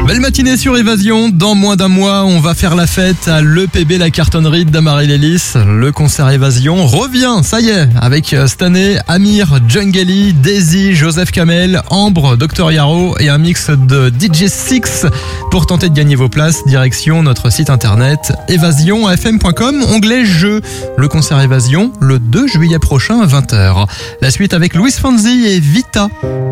Belle matinée sur Évasion. Dans moins d'un mois, on va faire la fête à l'EPB La Cartonnerie d'Amarie Lélis. Le concert Évasion revient, ça y est, avec cette année Amir, Djungeli, Daisy, Joseph Kamel, Ambre, Dr Yaro et un mix de DJ Six. Pour tenter de gagner vos places, direction notre site internet évasionfm.com, onglet jeux. Le concert Évasion, le 2 juillet prochain à 20h. La suite avec Louis Fonzi et Vita.